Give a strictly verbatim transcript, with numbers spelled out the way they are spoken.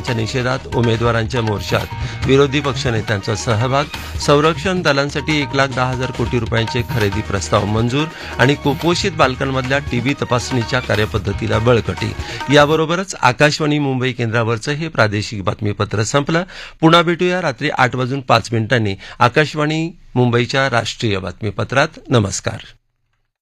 बलात्कारांच्या निषेधात उमेदवारांच्या मोर्चात विरोधी पक्षनेत्यांचा सहभाग, संरक्षण दलांसाठी एक लाख दहा हजार कोटी रुपयांचे खरेदी प्रस्ताव मंजूर आणि कुपोषित बालकांमधल्या टीबी तपासणीच्या कार्यपद्धतीला बळकटी. याबरोबरच आकाशवाणी मुंबई केंद्रावरचं हे प्रादेशिक बातमीपत्र संपलं. पुन्हा भेटूया रात्री आठ वाजून पाच मिनिटांनी आकाशवाणी मुंबईच्या राष्ट्रीय बातमीपत्रात. नमस्कार.